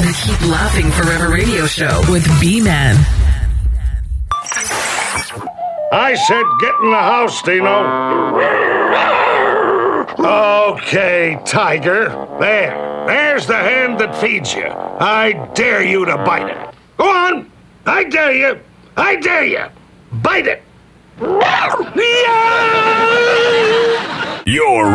to the Keep Laughing Forever radio show with B-Man. I said get in the house, Dino. Okay, Tiger. There's the hand that feeds you. I dare you to bite it. Go on. I dare you. I dare you. Bite it. Yeah! You're